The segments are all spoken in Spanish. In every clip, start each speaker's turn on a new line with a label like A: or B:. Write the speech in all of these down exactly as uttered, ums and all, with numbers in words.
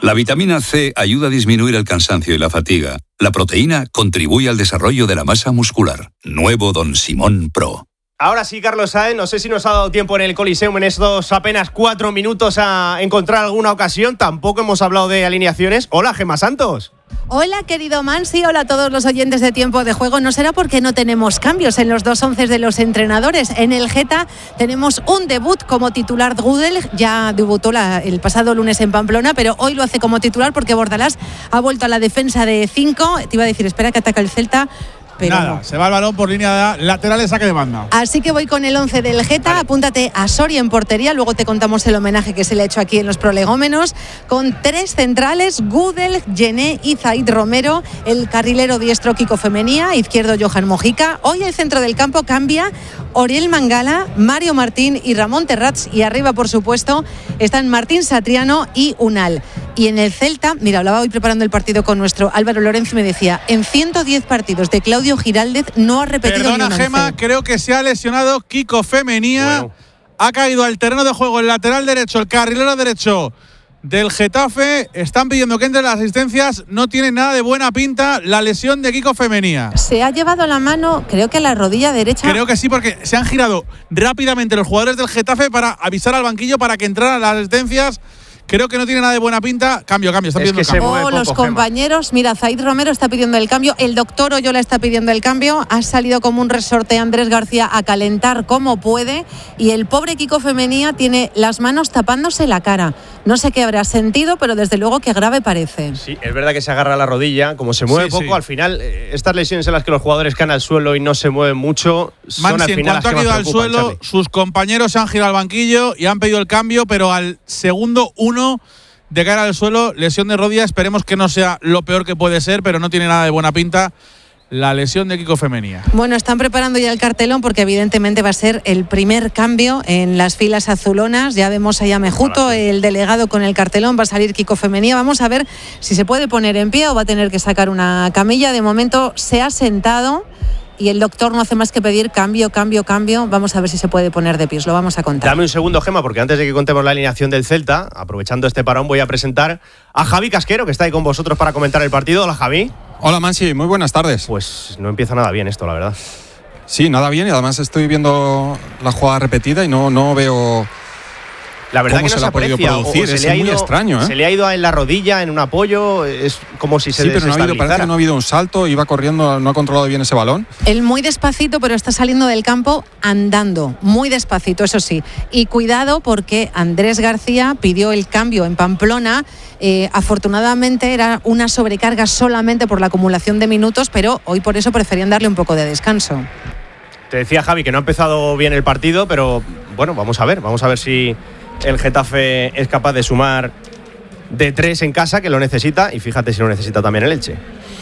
A: La vitamina C ayuda a disminuir el cansancio y la fatiga. La proteína contribuye al desarrollo de la masa muscular. Nuevo Don Simón Pro.
B: Ahora sí, Carlos Sáenz, no sé si nos ha dado tiempo en el Coliseum en estos apenas cuatro minutos a encontrar alguna ocasión. Tampoco hemos hablado de alineaciones. Hola, Gemma Santos.
C: Hola, querido Mansi, hola a todos los oyentes de Tiempo de Juego. No será porque no tenemos cambios en los dos onces de los entrenadores. En el Geta tenemos un debut como titular. Gudel ya debutó la, el pasado lunes en Pamplona, pero hoy lo hace como titular porque Bordalás ha vuelto a la defensa de cinco. Te iba a decir, espera que ataca el Celta. Pero
D: nada,
C: no.
D: Se va el balón por línea de lateral de saque de banda.
C: Así que voy con el once del Geta. Vale. Apúntate a Soria en portería. Luego te contamos el homenaje que se le ha hecho aquí en los prolegómenos. Con tres centrales: Gudel, Gené y Zaid Romero. El carrilero diestro Kiko Femenía. Izquierdo Johan Mojica. Hoy el centro del campo cambia. Oriel Mangala, Mario Martín y Ramón Terrats. Y arriba, por supuesto, están Martín Satriano y Unal. Y en el Celta, mira, hablaba hoy preparando el partido con nuestro Álvaro Lorenzo y me decía, en ciento diez partidos de Claudio Giraldez no ha repetido
D: Perdona,
C: ni un
D: Gema,
C: once.
D: creo que se ha lesionado Kiko Femenía.
B: Bueno.
D: Ha caído al terreno de juego el lateral derecho, el carrilero derecho del Getafe. Están pidiendo que entre las asistencias. No tiene nada de buena pinta la lesión de Kiko Femenía.
C: Se ha llevado la mano, creo que a la rodilla derecha.
D: Creo que sí, porque se han girado rápidamente los jugadores del Getafe para avisar al banquillo para que entraran las asistencias. Creo que no tiene nada de buena pinta. Cambio, cambio, está
B: Es
D: pidiendo
B: que se
D: cambio.
B: mueve
C: Oh,
B: poco,
C: los
B: Gema.
C: compañeros, mira, Zaid Romero está pidiendo el cambio, el doctor Oyola está pidiendo el cambio, ha salido como un resorte Andrés García a calentar como puede y el pobre Kiko Femenía tiene las manos tapándose la cara. No sé qué habrá sentido, pero desde luego que grave parece.
B: Sí, es verdad que se agarra la rodilla, como se mueve
D: Sí,
B: poco,
D: sí.
B: al final, eh, estas lesiones en las que los jugadores caen al suelo y no se mueven mucho, son
D: Mansi,
B: al
D: en
B: final las
D: cuanto ha
B: que más
D: caído al
B: preocupan,
D: suelo,
B: Charlie.
D: sus compañeros se han girado al banquillo y han pedido el cambio, pero al segundo uno de cara al suelo, lesión de rodilla. Esperemos que no sea lo peor que puede ser, pero no tiene nada de buena pinta la lesión de Kiko Femenía.
C: Bueno, están preparando ya el cartelón porque evidentemente va a ser el primer cambio en las filas azulonas. Ya vemos a Mejuto, el delegado con el cartelón, va a salir Kiko Femenía. Vamos a ver si se puede poner en pie o va a tener que sacar una camilla. De momento se ha sentado y el doctor no hace más que pedir cambio, cambio, cambio. Vamos a ver si se puede poner de pies, lo vamos a contar.
B: Dame un segundo, Gema, porque antes de que contemos la alineación del Celta, aprovechando este parón, voy a presentar a Javi Casquero, que está ahí con vosotros para comentar el partido. Hola, Javi.
E: Hola, Mansi, muy buenas tardes.
B: Pues no empieza nada bien esto, la verdad.
E: Sí, nada bien, y además estoy viendo la jugada repetida y no, no veo
B: La verdad
E: cómo
B: que no
E: se
B: se,
E: le ha podido
B: aprecia, o-
E: producir.
B: o se
E: Es
B: le ha
E: muy
B: ido,
E: extraño, ¿eh?
B: Se le ha ido en la rodilla, en un apoyo, es como si se
E: Sí, pero no ha habido, parece
B: desestabilizara.
E: que no ha habido un salto, iba corriendo, no ha controlado bien ese balón.
C: Él muy despacito, pero está saliendo del campo andando, muy despacito, eso sí. Y cuidado porque Andrés García pidió el cambio en Pamplona. Eh, afortunadamente era una sobrecarga solamente por la acumulación de minutos, pero hoy por eso preferían darle un poco de descanso.
B: Te decía, Javi, que no ha empezado bien el partido, pero bueno, vamos a ver, vamos a ver si el Getafe es capaz de sumar de tres en casa, que lo necesita, y fíjate si lo necesita también el Elche.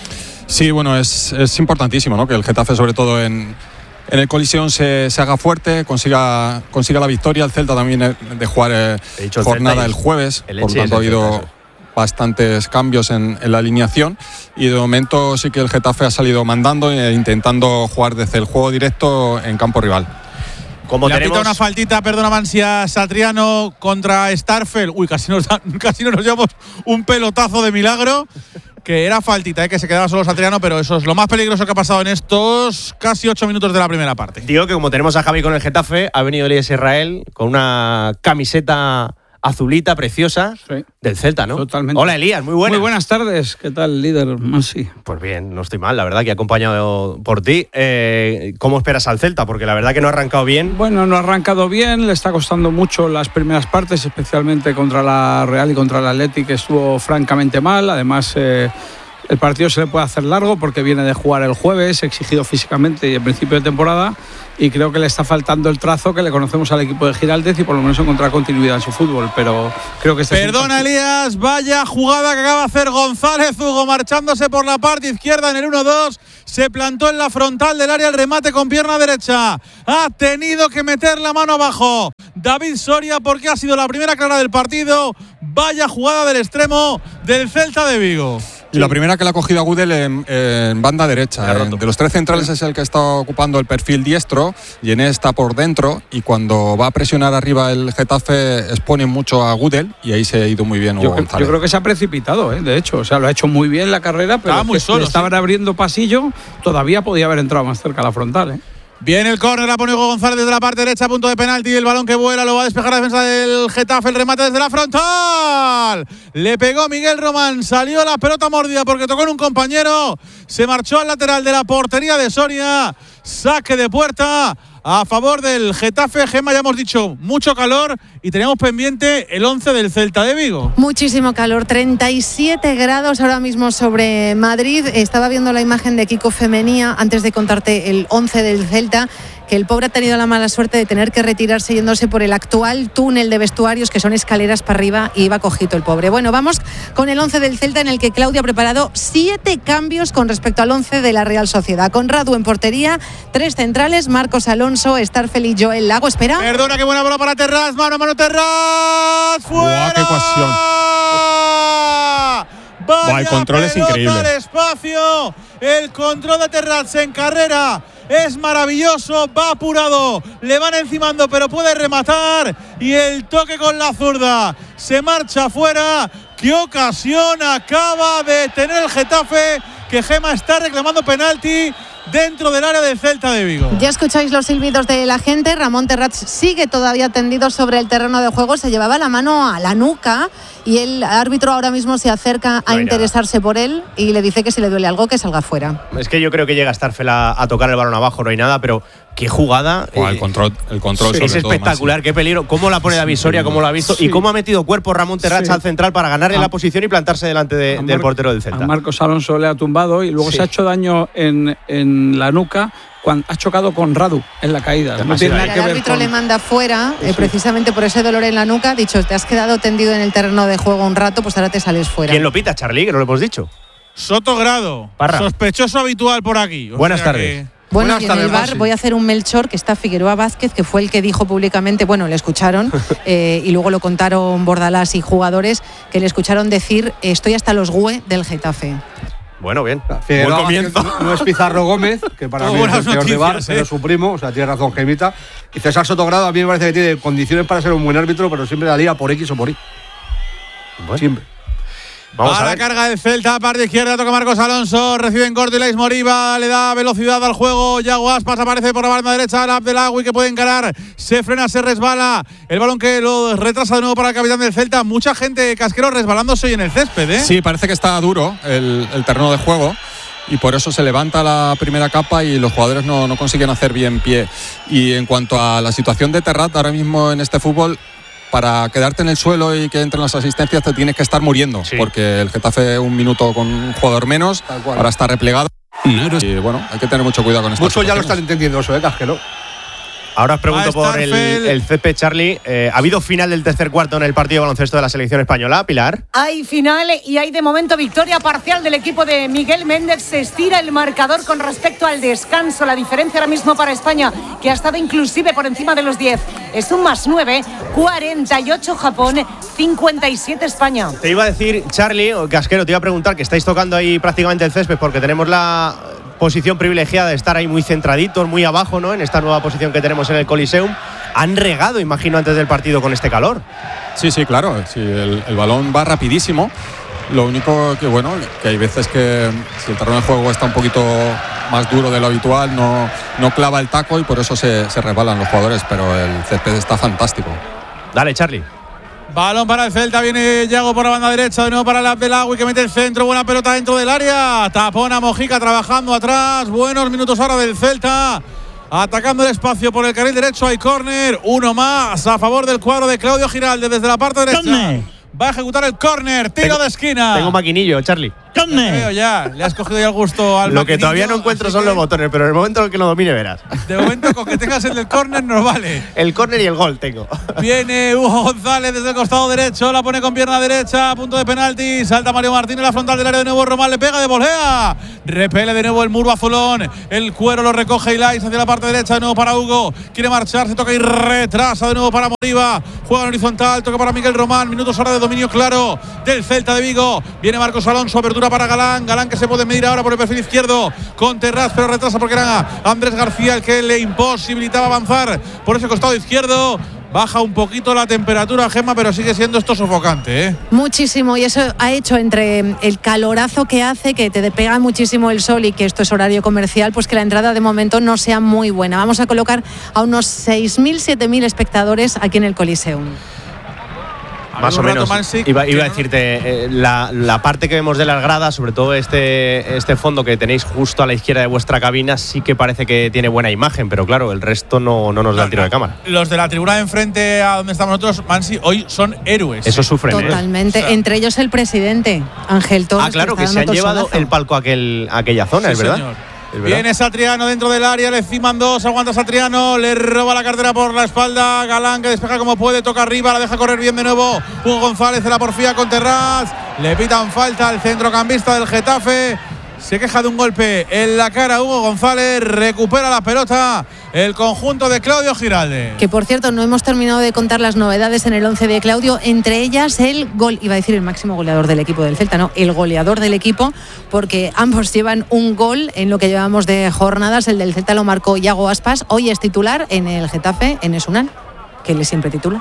E: Sí, bueno, es, es importantísimo, ¿no? Que el Getafe, sobre todo en, en el Coliseum, se, se haga fuerte, consiga, consiga la victoria. El Celta también eh, de jugar eh,
B: He dicho el
E: jornada
B: Celta y
E: el jueves,
B: el
E: por
B: Elche
E: lo tanto ha
B: es el
E: habido
B: Celta, eso.
E: bastantes cambios en, en la alineación y de momento sí que el Getafe ha salido mandando e intentando jugar desde el juego directo en campo rival.
B: Como
D: Le ha
B: tenemos
D: pitado una faltita, perdona, Mansia, Satriano contra Starfel. Uy, casi nos, da, casi nos llevamos un pelotazo de milagro. Que era faltita, ¿eh? Que se quedaba solo Satriano, pero eso es lo más peligroso que ha pasado en estos casi ocho minutos de la primera parte.
B: Digo que como tenemos a Javi con el Getafe, ha venido Elías Israel con una camiseta azulita preciosa
F: Sí.
B: del Celta, ¿no?
F: Totalmente.
B: Hola, Elías, muy buena.
F: Muy buenas tardes. ¿Qué tal, líder Mansi?
B: Pues bien, no estoy mal, la verdad que he acompañado por ti. Eh, ¿Cómo esperas al Celta? Porque la verdad que no ha arrancado bien.
F: Bueno, no ha arrancado bien, le está costando mucho las primeras partes, especialmente contra la Real y contra el Athletic, que estuvo francamente mal. Además, eh, el partido se le puede hacer largo porque viene de jugar el jueves, exigido físicamente y en principio de temporada, y creo que le está faltando el trazo que le conocemos al equipo de Giraldez y por lo menos encontrar continuidad en su fútbol, pero creo que este es un
D: Perdona,
F: partido-
D: Elías, vaya jugada que acaba de hacer González Hugo, marchándose por la parte izquierda en el uno dos. Se plantó en la frontal del área el remate con pierna derecha. Ha tenido que meter la mano abajo David Soria porque ha sido la primera clara del partido. Vaya jugada del extremo del Celta de Vigo.
E: Y la primera que la ha cogido a Gudel en, en banda derecha. En, de los tres centrales es el que está ocupando el perfil diestro. Yené está por dentro y cuando va a presionar arriba el Getafe expone mucho a Gudel y ahí se ha ido muy bien Hugo
F: Yo,
E: González.
F: yo creo que se ha precipitado, ¿eh? De hecho. O sea, lo ha hecho muy bien la carrera, pero
D: muy solo,
F: le estaban
D: sí.
F: abriendo pasillo. Todavía podía haber entrado más cerca a la frontal, ¿eh?
D: Viene el córner, la pone Hugo González desde la parte derecha, punto de penalti. El balón que vuela, lo va a despejar la defensa del Getafe. El remate desde la frontal. Le pegó Miguel Román, salió la pelota mordida porque tocó en un compañero. Se marchó al lateral de la portería de Soria. Saque de puerta a favor del Getafe. Gemma, ya hemos dicho, mucho calor y teníamos pendiente el once del Celta de Vigo.
C: Muchísimo calor, treinta y siete grados ahora mismo sobre Madrid. Estaba viendo la imagen de Kiko Femenía antes de contarte el once del Celta, que el pobre ha tenido la mala suerte de tener que retirarse yéndose por el actual túnel de vestuarios, que son escaleras para arriba, y iba cojito el pobre. Bueno, vamos con el once del Celta, en el que Claudio ha preparado siete cambios con respecto al once de la Real Sociedad. Con Radu en portería, tres centrales, Marcos Alonso, Starfel y Joel Lago. Espera.
D: Perdona, qué buena bola para Terraz, mano a mano Terraz, fuera.
E: ¡Buah, qué ocasión!
D: Vaya,
E: Buah, el control es
D: pelota
E: increíble.
D: al espacio, el control de Terraz en carrera es maravilloso, va apurado, le van encimando pero puede rematar y el toque con la zurda se marcha afuera. ¡Qué ocasión acaba de tener el Getafe! Que Gema está reclamando penalti dentro del área del Celta de Vigo.
C: Ya escucháis los silbidos de la gente. Ramón Terraz sigue todavía tendido sobre el terreno de juego, se llevaba la mano a la nuca y el árbitro ahora mismo se acerca a
B: No
C: interesarse por él y le dice que si le duele algo que salga fuera.
B: Es que yo creo que llega Starfel a, a tocar el balón abajo, no hay nada, pero qué jugada.
E: Buah,
B: eh,
E: el control, el control
B: es
E: sobre todo,
B: espectacular,
E: Maxi.
B: qué peligro. Cómo la pone David Soria, cómo lo ha visto
F: Sí.
B: y cómo ha metido cuerpo Ramón Terraz
F: Sí.
B: al central para ganarle
F: A-
B: la posición y plantarse delante de-
F: A
B: del
F: Mar-
B: portero del Celta.
F: A Marcos Alonso le ha tumbado y luego
B: Sí.
F: se ha hecho daño en, en la nuca cuando ha chocado con Radu en la caída. No tiene
C: Mira,
F: nada que
C: el
F: ver
C: árbitro
F: con...
C: le manda fuera, eh, precisamente por ese dolor en la nuca. Ha dicho, te has quedado tendido en el terreno de juego un rato, pues ahora te sales fuera.
B: ¿Quién lo pita, Charlie? Que no lo hemos dicho.
D: Sotogrado,
B: Parra.
D: sospechoso habitual por aquí. O
B: Buenas
D: sea
B: tardes.
D: que-
C: Bueno,
D: Buenas
C: y en el
D: tardes,
C: bar
D: Maxi.
C: voy a hacer un Melchor, que está Figueroa Vázquez, que fue el que dijo públicamente, bueno, le escucharon, eh, y luego lo contaron Bordalás y jugadores, que le escucharon decir, estoy hasta los güe del Getafe.
B: Bueno, bien.
G: Figueroa
B: Buen
G: Vázquez
B: comienzo.
G: no es Pizarro Gómez, que para
D: Todo
G: mí es el
D: buenas
G: peor de bar,
D: noticias,
G: pero
D: ¿eh?
G: es su primo, o sea, tiene razón Gemita. Y César Sotogrado a mí me parece que tiene condiciones para ser un buen árbitro, pero siempre la lía por X o por Y. Siempre.
B: Vamos
D: a
B: a
D: la
B: ver.
D: carga del Celta, parte izquierda, toca Marcos Alonso, recibe en corto Ilais Moriba, le da velocidad al juego, Yago Aspas aparece por la banda derecha, el Abdelagui que puede encarar, se frena, se resbala, el balón que lo retrasa de nuevo para el capitán del Celta, mucha gente casquero resbalándose hoy en el césped, ¿eh?
E: Sí, parece que está duro el, el terreno de juego y por eso se levanta la primera capa y los jugadores no, no consiguen hacer bien pie. Y en cuanto a la situación de Terrat ahora mismo en este fútbol, para quedarte en el suelo y que entren las asistencias te tienes que estar muriendo,
B: Sí.
E: porque el Getafe un minuto con un jugador menos,
G: Tal cual.
E: ahora está replegado. Y bueno, hay que tener mucho cuidado con esto.
G: Muchos ya lo están entendiendo eso, ¿eh, Casquero?
B: Ahora os pregunto
D: Va
B: por el,
D: Starfel.
B: el C P, Charlie. Eh, ¿Ha habido final del tercer cuarto en el partido de baloncesto de la selección española, Pilar?
H: Hay final y hay de momento victoria parcial del equipo de Miguel Méndez. Se estira el marcador con respecto al descanso. La diferencia ahora mismo para España, que ha estado inclusive por encima de los diez, es un más nueve, cuarenta y ocho Japón, cincuenta y siete España.
B: Te iba a decir, Charlie, o Casquero, te iba a preguntar que estáis tocando ahí prácticamente el césped porque tenemos la posición privilegiada de estar ahí muy centraditos, muy abajo, ¿no? En esta nueva posición que tenemos en el Coliseum. Han regado, imagino, antes del partido con este calor.
E: Sí, sí, claro. Sí, el, el balón va rapidísimo. Lo único que, bueno, que hay veces que si el terreno de juego está un poquito más duro de lo habitual, no, no clava el taco y por eso se, se resbalan los jugadores, pero el césped está fantástico.
B: Dale, Charlie.
D: Balón para el Celta, viene Yago por la banda derecha, de nuevo para el Abdelagui que mete el centro, buena pelota dentro del área, tapona Mojica trabajando atrás, buenos minutos ahora del Celta, atacando el espacio por el carril derecho, hay córner, uno más a favor del cuadro de Claudio Giralde desde la parte derecha.
I: Córner.
D: Va a ejecutar el córner, tiro
B: Tengo-
D: de esquina.
B: Tengo maquinillo, Charlie.
D: Te veo ya, le has cogido ya el gusto al
B: Lo que
D: maquinillo,
B: todavía no encuentro
D: así
B: son
D: que,
B: los botones, pero en el momento en el que lo domine verás.
D: De momento con que tengas el del córner nos vale.
B: El córner y el gol tengo.
D: Viene Hugo González desde el costado derecho, la pone con pierna derecha, a punto de penalti, salta Mario Martín en la frontal del área de nuevo, Román le pega de volea, repele de nuevo el muro azulón, el cuero lo recoge Ilais hacia la parte derecha, de nuevo para Hugo, quiere marcharse, toca y retrasa de nuevo para Moriba, juega en horizontal, toca para Miguel Román, minutos ahora de dominio claro del Celta de Vigo, viene Marcos Alonso, apertura apertura para Galán. Galán que se puede medir ahora por el perfil izquierdo con Terraz, pero retrasa porque era Andrés García el que le imposibilitaba avanzar por ese costado izquierdo. Baja un poquito la temperatura, Gemma, pero sigue siendo esto sofocante, ¿eh?
C: Muchísimo, y eso ha hecho entre el calorazo que hace, que te pega muchísimo el sol y que esto es horario comercial, pues que la entrada de momento no sea muy buena. Vamos a colocar a unos seis mil, siete mil espectadores aquí en el Coliseum.
B: Más o menos.
D: Mansic,
B: iba, iba a
D: no,
B: decirte, eh, la, la parte que vemos de las gradas, sobre todo este, este fondo que tenéis justo a la izquierda de vuestra cabina, sí que parece que tiene buena imagen, pero claro, el resto no, no nos da el tiro de cámara.
D: Los de la tribuna de enfrente a donde estamos nosotros, Mansi, hoy son héroes.
B: Eso sufren,
C: Totalmente,
B: ¿eh?
C: O sea, entre ellos el presidente, Ángel Torres.
B: Ah, claro, que, que se han llevado sonazo. el palco a, aquel, a aquella zona,
D: sí,
B: ¿es verdad?
D: Señor.
B: ¿Es verdad?
D: Viene Satriano dentro del área, le ciman dos, aguanta Satriano, le roba la cartera por la espalda, Galán que despeja como puede, toca arriba, la deja correr bien de nuevo, Hugo González de la porfía con Terraz, le pitan falta al centrocampista del Getafe, se queja de un golpe en la cara Hugo González, recupera la pelota el conjunto de Claudio Giralde.
C: Que por cierto, no hemos terminado de contar las novedades en el once de Claudio, entre ellas el gol, iba a decir el máximo goleador del equipo del Celta, no, el goleador del equipo, porque ambos llevan un gol en lo que llevamos de jornadas. El del Celta lo marcó Iago Aspas, hoy es titular en el Getafe, en Esunan, que él es siempre titular.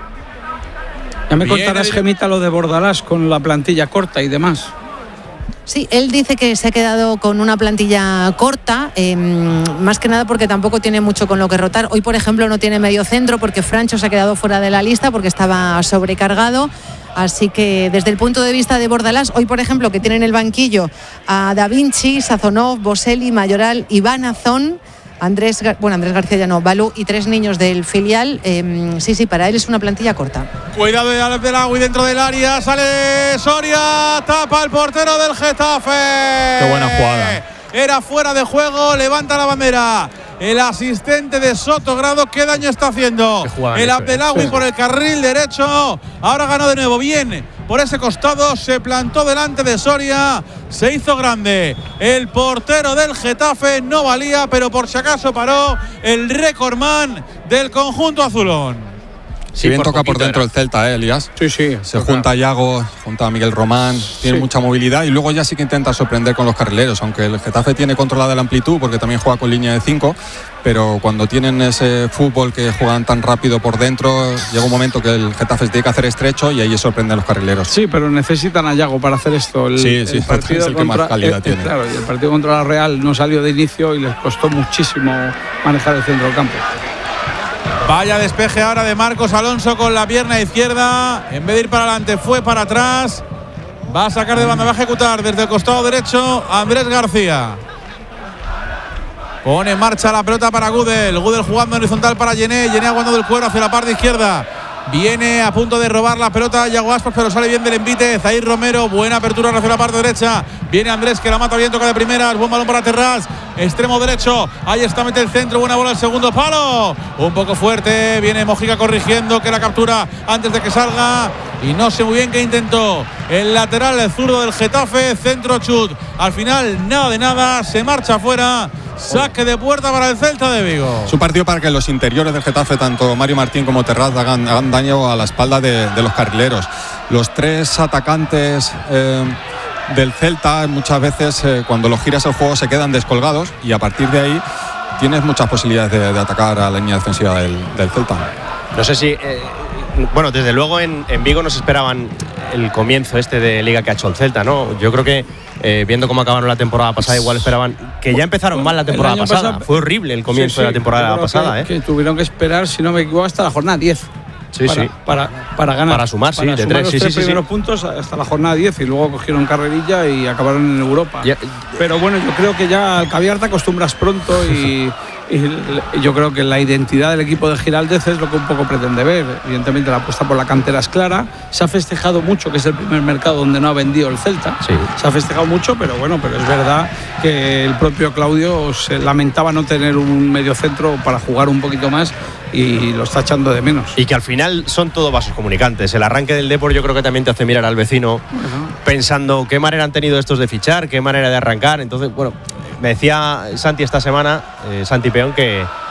F: Ya me contarás, el... Gemita, lo de Bordalás con la plantilla corta y demás.
C: Sí, él dice que se ha quedado con una plantilla corta, eh, más que nada porque tampoco tiene mucho con lo que rotar. Hoy, por ejemplo, no tiene medio centro porque Francho se ha quedado fuera de la lista porque estaba sobrecargado. Así que desde el punto de vista de Bordalás, hoy, por ejemplo, que tiene en el banquillo a Da Vinci, Sazonov, Boselli, Mayoral, Iván Azón, Andrés, bueno, Andrés García ya no, Balú y tres niños del filial. Eh, sí, sí, para él es una plantilla corta.
D: Cuidado de Alex del Agua y dentro del área sale Soria, tapa el portero del Getafe.
E: Qué buena jugada.
D: Era fuera de juego, levanta la bandera el asistente de Sotogrado. ¿Qué daño está haciendo el Abdelawi por el carril derecho? Ahora ganó de nuevo bien por ese costado, se plantó delante de Soria, se hizo grande el portero del Getafe, no valía, pero por si acaso paró el récordman del conjunto azulón.
E: Si sí, bien por toca por dentro era. El Celta, ¿eh, Elías?
F: Sí, sí.
E: Se toca. Junta a Iago, junta a Miguel Román, tiene sí. mucha movilidad y luego ya sí que intenta sorprender con los carrileros, aunque el Getafe tiene controlada la amplitud porque también juega con línea de cinco, pero cuando tienen ese fútbol que juegan tan rápido por dentro, llega un momento que el Getafe se tiene que hacer estrecho y ahí sorprenden los carrileros.
F: Sí, pero necesitan a Iago para hacer esto. El,
E: sí, sí,
F: el partido
E: es el
F: contra,
E: que más calidad
F: eh,
E: tiene.
F: Claro, y el partido contra la Real no salió de inicio y les costó muchísimo manejar el centro del campo.
D: Vaya despeje ahora de Marcos Alonso con la pierna izquierda. En vez de ir para adelante, fue para atrás. Va a sacar de banda, va a ejecutar desde el costado derecho Andrés García. Pone en marcha la pelota para Gudel. Gudel jugando en horizontal para Yené. Yené aguantando el cuero hacia la parte izquierda. Viene a punto de robar la pelota Iago Aspas, pero sale bien del envite. Zair Romero, buena apertura hacia la parte derecha. Viene Andrés que la mata bien, toca de primeras. Buen balón para Terraz, extremo derecho. Ahí está, mete el centro, buena bola al segundo palo. Un poco fuerte, viene Mojica corrigiendo que la captura antes de que salga. Y no sé muy bien qué intentó el lateral, el zurdo del Getafe. Centro chut. Al final, nada de nada, se marcha afuera. Saque de puerta para el Celta de Vigo.
E: Es un partido para que los interiores del Getafe, tanto Mario Martín como Terraz, hagan, hagan daño a la espalda de, de los carrileros. Los tres atacantes eh, del Celta muchas veces eh, cuando los giras el juego se quedan descolgados y a partir de ahí tienes muchas posibilidades de, de atacar a la línea defensiva del, del Celta.
B: No sé si... Eh, bueno, desde luego en, en Vigo nos esperaban el comienzo este de Liga que ha hecho el Celta, ¿no? Yo creo que eh, viendo cómo acabaron la temporada pasada, igual esperaban que ya empezaron mal la temporada pasada. Pasado, Fue horrible el comienzo sí, sí, de la temporada pasada,
F: que,
B: ¿eh?
F: Que tuvieron que esperar, si no me equivoco, hasta la jornada diez.
B: Sí,
F: para,
B: sí.
F: Para, para ganar.
B: Para sumar,
F: para
B: sí, de
F: sumar
B: tres.
F: los
B: Sí,
F: tres
B: sí,
F: primeros
B: sí.
F: puntos hasta la jornada diez y luego cogieron carrerilla y acabaron en Europa.
B: Ya.
F: Pero bueno, yo creo que ya al caviar te acostumbras pronto y, y yo creo que la identidad del equipo de Giraldez es lo que un poco pretende ver. Evidentemente la apuesta por la cantera es clara. Se ha festejado mucho, que es el primer mercado donde no ha vendido el Celta.
B: Sí.
F: Se ha festejado mucho, pero bueno, pero es verdad que el propio Claudio se lamentaba no tener un mediocentro para jugar un poquito más y lo está echando de menos.
B: Y que al final son todo vasos comunicantes. El arranque del Depor yo creo que también te hace mirar al vecino uh-huh. pensando qué manera han tenido estos de fichar, qué manera de arrancar. Entonces, bueno, me decía Santi esta semana, eh, Santi Peón, que,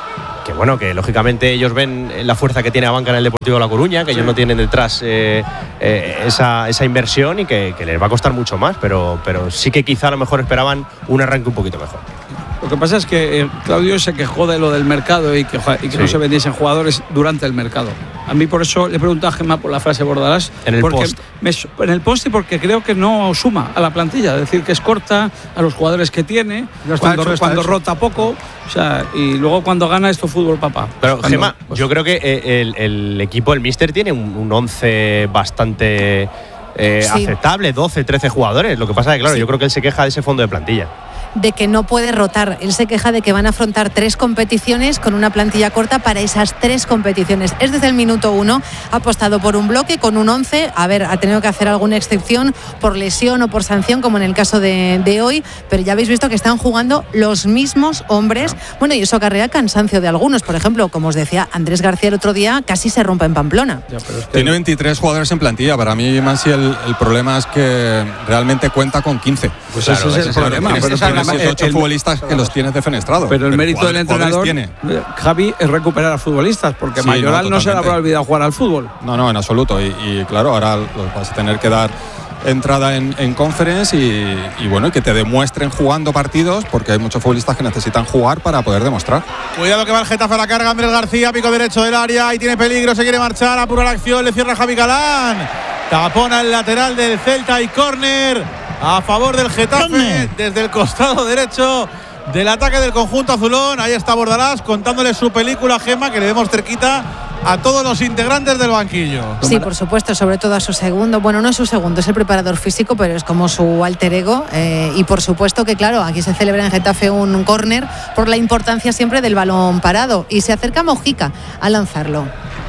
B: que bueno, que lógicamente ellos ven la fuerza que tiene Abanca en el Deportivo de La Coruña, que sí. ellos no tienen detrás eh, eh, esa, esa inversión y que, que les va a costar mucho más, pero, pero sí que quizá a lo mejor esperaban un arranque un poquito mejor.
F: Lo que pasa es que eh, Claudio se quejó de lo del mercado y que, y que sí. no se vendiesen jugadores durante el mercado. A mí por eso le pregunto a Gemma por la frase Bordalás.
B: En el post.
F: Me, en el post y porque creo que no suma a la plantilla. Es decir, que es corta a los jugadores que tiene, no cuando, hecho, cuando rota poco. O sea, y luego cuando gana esto fútbol, papá.
B: Pero
F: cuando,
B: Gemma,
F: pues,
B: yo creo que el, el equipo, el míster, tiene un, un once bastante eh, sí. aceptable, doce, trece jugadores. Lo que pasa es que, claro, sí. yo creo que él se queja de ese fondo de plantilla.
C: De que no puede rotar. Él se queja de que van a afrontar tres competiciones con una plantilla corta para esas tres competiciones. Es desde el minuto uno, ha apostado por un bloque con un once. A ver, ha tenido que hacer alguna excepción por lesión o por sanción, como en el caso de, de hoy, pero ya habéis visto que están jugando los mismos hombres. Bueno, y eso acarrea cansancio de algunos. Por ejemplo, como os decía, Andrés García el otro día casi se rompe en Pamplona.
E: Ya, pero es que tiene veintitrés jugadores en plantilla. Para mí, Mansi, el, el problema es que realmente cuenta con quince.
F: Pues claro, ese es el problema.
E: Pero tienes ocho futbolistas que los tienes defenestrados.
F: Pero el mérito del entrenador, tiene. Javi, es recuperar a futbolistas, porque sí, Mayoral no, no se le habrá olvidado jugar al fútbol.
E: No, no, en absoluto. Y, y claro, ahora vas a tener que dar entrada en, en conference y, y bueno, y que te demuestren jugando partidos, porque hay muchos futbolistas que necesitan jugar para poder demostrar.
D: Cuidado que va el Getafe a la carga, Andrés García, pico derecho del área y tiene peligro, se quiere marchar, apura la acción, le cierra Javi Galán, tapona el lateral del Celta y córner a favor del Getafe desde el costado derecho del ataque del conjunto azulón. Ahí está Bordalás contándole su película a Gemma, que le vemos cerquita a todos los integrantes del banquillo.
C: Sí, por supuesto, sobre todo a su segundo, bueno, no es su segundo, es el preparador físico, pero es como su alter ego, eh, y por supuesto que claro, aquí se celebra en Getafe un córner por la importancia siempre del balón parado, y se acerca Mojica a lanzarlo.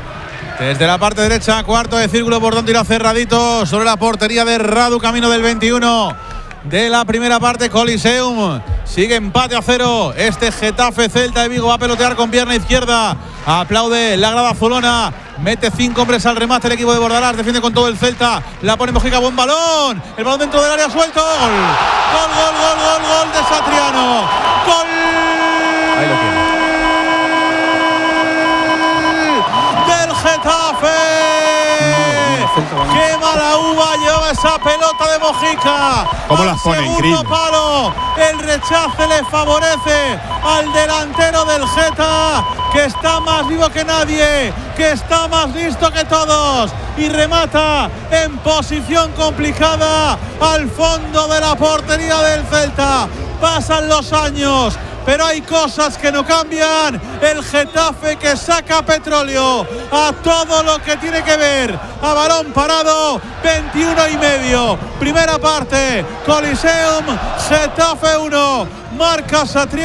D: Desde la parte derecha, cuarto de círculo, por donde irá cerradito sobre la portería de Radu, camino del veintiuno de la primera parte. Coliseum sigue empate a cero. Este Getafe Celta de Vigo va a pelotear con pierna izquierda. Aplaude la grada azulona. Mete cinco hombres al remate el equipo de Bordalás. Defiende con todo el Celta. La pone Mojica, buen balón. El balón dentro del área, suelto. Gol, gol, gol, gol, gol, gol de Satriano. Gol.
B: Ahí lo tiene.
D: Getafe. ¡Qué mala uva lleva esa pelota de Mojica!
I: ¿Cómo las pone? Increíble.
D: Palo. El rechace le favorece al delantero del Geta, que está más vivo que nadie, que está más listo que todos, y remata en posición complicada al fondo de la portería del Celta. Pasan los años, pero hay cosas que no cambian. El Getafe que saca petróleo a todo lo que tiene que ver a balón parado. Veintiuno y medio, primera parte. Coliseum, Getafe uno, marca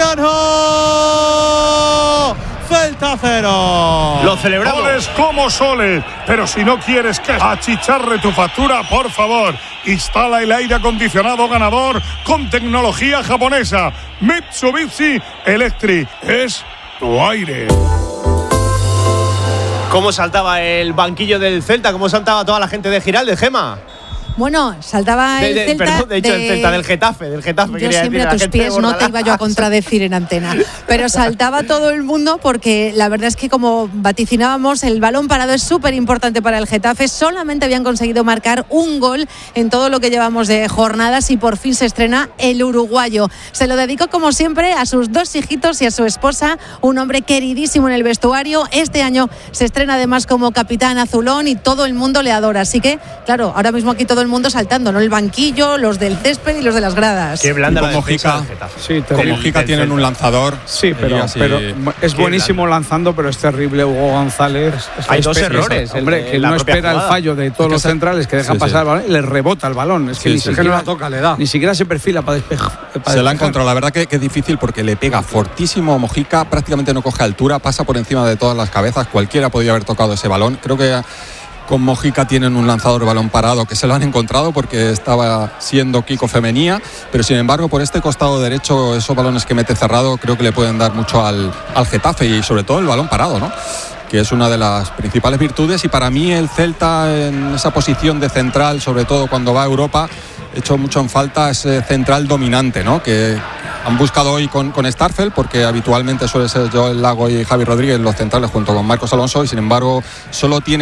D: Satriano. Celta cero.
B: Lo celebramos.
I: Soles como soles. Pero si no quieres que achicharre tu factura, por favor, instala el aire acondicionado ganador con tecnología japonesa. Mitsubishi Electric es tu aire.
B: ¿Cómo saltaba el banquillo del Celta? ¿Cómo saltaba toda la gente de Giraldez, Gemma?
C: Bueno, saltaba
B: de,
C: el
B: de,
C: Celta.
B: Perdón, de hecho,
C: de...
B: el Celta, del Getafe, del Getafe.
C: Yo siempre
B: decir,
C: a tus pies no te iba yo a contradecir en antena. Pero saltaba todo el mundo porque la verdad es que, como vaticinábamos, el balón parado es súper importante para el Getafe. Solamente habían conseguido marcar un gol en todo lo que llevamos de jornadas y por fin se estrena el uruguayo. Se lo dedico, como siempre, a sus dos hijitos y a su esposa, un hombre queridísimo en el vestuario. Este año se estrena además como capitán azulón y todo el mundo le adora. Así que, claro, ahora mismo aquí todo el mundo saltando, ¿no? El banquillo, los del césped y los de las gradas.
B: Qué blanda la
E: Mojica.
F: Sí,
E: con Mojica tienen un lanzador.
F: Sí, pero, así, pero es buenísimo blanda. lanzando, pero es terrible Hugo González.
B: Hay dos errores.
F: Hombre, que no espera jugada. el fallo de todos los centrales que dejan sí, pasar sí. el balón y le rebota el balón. Es que sí, ni sí, siquiera
G: que no la toca, le da.
F: Ni siquiera se perfila para despejar.
E: Se la ha encontrado. La verdad que, que es difícil porque le pega fortísimo Mojica, prácticamente no coge altura, pasa por encima de todas las cabezas. Cualquiera podría haber tocado ese balón. Creo que con Mojica tienen un lanzador de balón parado que se lo han encontrado porque estaba siendo Kiko Femenía, pero sin embargo por este costado derecho esos balones que mete cerrado creo que le pueden dar mucho al, al Getafe y sobre todo el balón parado, ¿no? Que es una de las principales virtudes, y para mí el Celta en esa posición de central, sobre todo cuando va a Europa, he hecho mucho en falta ese central dominante, ¿no? Que Han buscado hoy con, con Starfel, porque habitualmente suele ser Joel Lago y Javi Rodríguez los centrales junto con Marcos Alonso, y sin embargo solo tiene